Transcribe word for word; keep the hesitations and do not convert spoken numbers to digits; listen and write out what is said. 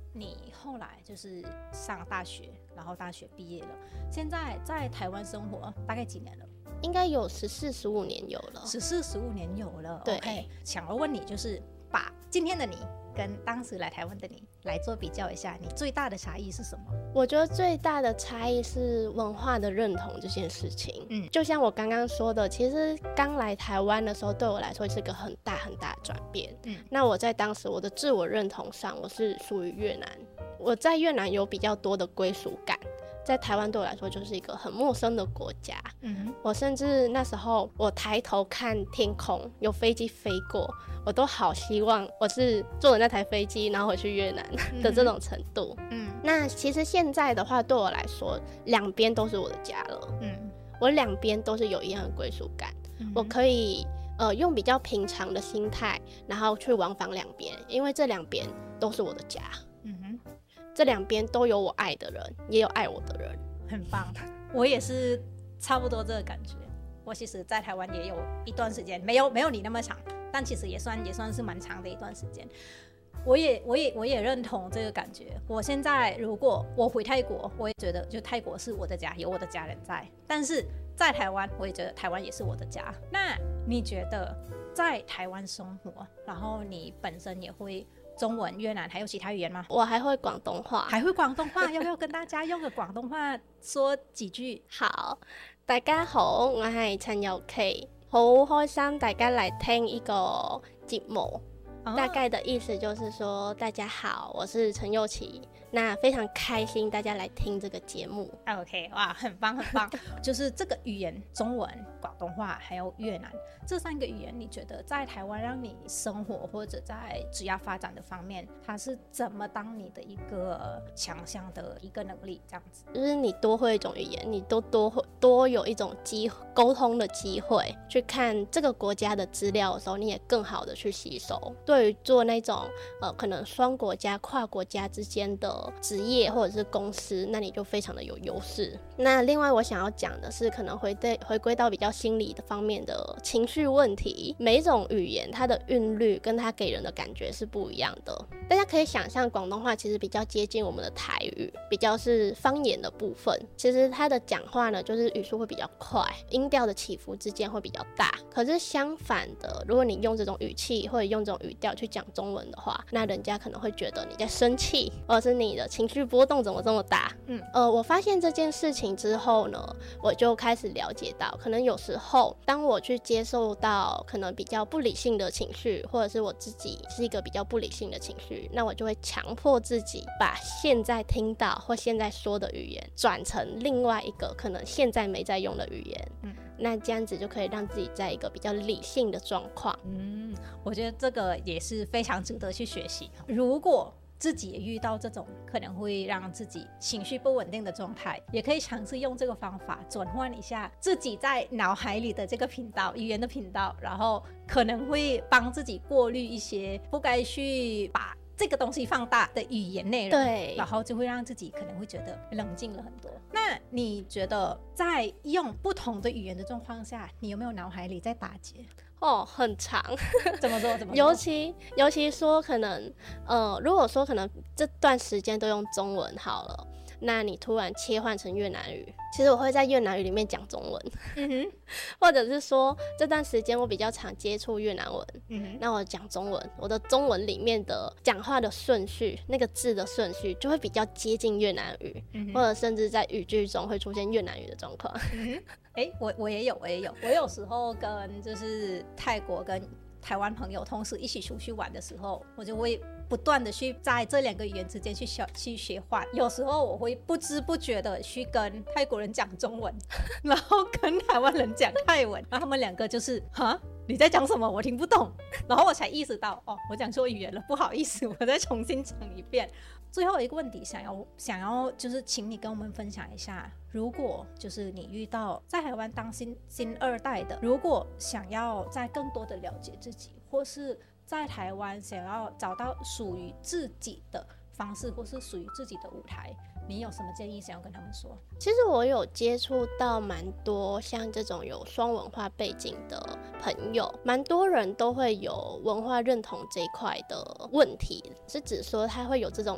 你后来就是上大学，然后大学毕业了，现在在台湾生活大概几年了？ 应该有十四十五年有了， 十四十五年有了。 对， okay, 想要问你，就是把今天的你跟当时来台湾的你来做比较一下，你最大的差异是什么？ 我觉得最大的差异是文化的认同这件事情。嗯，就像我刚刚说的，其实刚来台湾的时候，对我来说是个很大很大的转变。嗯，那我在当时我的自我认同上，我是属于越南，我在越南有比较多的归属感。在台湾对我来说就是一个很陌生的国家。嗯，我甚至那时候我抬头看天空，有飞机飞过，我都好希望我是坐的那台飞机，然后回去越南的这种程度。嗯，那其实现在的话，对我来说，两边都是我的家了。嗯，我两边都是有一样的归属感。嗯，我可以呃用比较平常的心态，然后去往返两边，因为这两边都是我的家。嗯哼。这两边都有我爱的人，也有爱我的人， 很棒。我也是差不多这个感觉。我其实在台湾也有一段时间，没有没有你那么长，但其实也算也算是蛮长的一段时间。我也我也我也认同这个感觉。我现在如果我回泰国，我也觉得就泰国是我的家，有我的家人在。但是在台湾，我也觉得台湾也是我的家。那你觉得在台湾生活，然后你本身也会中文、越南还有其他語言嗎？ 我還會廣東話。 還會廣東話，要不要跟大家用個廣東話說幾句？ 好，大家好，我係陳柔琪，好開心大家嚟聽呢個節目。哦，大概的意思就是說，大家好，我是陳柔琪。那非常開心大家來聽這個節目。 OK， 哇，很棒很棒。就是這個語言，中文、廣東話還有越南這三個語言，你覺得在台灣讓你生活或者在職業發展的方面，它是怎麼當你的一個強項的一個能力？這樣子就是你多會一種語言，你都多會多有一種機溝通的機會，去看這個國家的資料的時候，你也更好的去吸收。對於做那種呃可能雙國家、跨國家之間的職業或者是公司，那你就非常的有優勢。那另外我想要講的是，可能回對回歸到比較心理的方面的情緒問題。每一種語言它的韻律跟它給人的感覺是不一樣的。大家可以想象，廣東話其實比較接近我們的台語，比較是方言的部分。其實它的講話呢，就是語速會比較快，音調的起伏之間會比較大。可是相反的，如果你用這種語氣或者用這種語調去講中文的話，那人家可能會覺得你在生氣，或者是你的情緒波動怎麼這麼大。嗯，呃，我發現這件事情之後呢，我就開始了解到，可能有時候當我去接受到可能比較不理性的情緒，或者是我自己是一個比較不理性的情緒，那我就會強迫自己把現在聽到或現在說的語言轉成另外一個可能現在沒在用的語言。嗯，那這樣子就可以讓自己在一個比較理性的狀況。 嗯，我覺得這個也是非常值得去學習。如果自己也遇到這種可能會讓自己情緒不穩定的狀態，也可以嘗試用這個方法轉換一下自己在腦海裡的這個頻道，語言的頻道，然後可能會幫自己過濾一些不該去把這個東西放大的語言內容， 對， 然後就會讓自己可能會覺得冷靜了很多。那你覺得在用不同的語言的狀況下，你有沒有腦海裡在打結？ 哦，很長。 怎麼做？怎麼做？ 尤其尤其說可能，呃，如果說可能這段時間都用中文好了，那你突然切換成越南語，其實我會在越南語裡面講中文。嗯哼，或者是說這段時間我比較常接觸越南文，嗯哼，那我講中文，我的中文裡面的講話的順序，那個字的順序就會比較接近越南語，嗯，或者甚至在語句中會出現越南語的狀況。嗯欸、我我也有我也有我有時候跟就是泰國跟台灣朋友同時一起出去玩的時候，我就會不斷的去在這兩個語言之間去學去學換。有時候我會不知不覺的去跟泰國人講中文，然後跟台灣人講泰文，然後他們兩個就是哈你在講什麼我聽不懂，然後我才意識到哦我講錯語言了，不好意思，我再重新講一遍。最後一個問題想要想要就是請你跟我們分享一下，如果就是你遇到在台灣當新新二代的，如果想要再更多的了解自己，或是在台灣想要找到屬於自己的方式，或是屬於自己的舞台，你有什麼建議想要跟他們說？ 其實我有接觸到蠻多像這種有雙文化背景的朋友，蠻多人都會有文化認同這一塊的問題，是指說他會有這種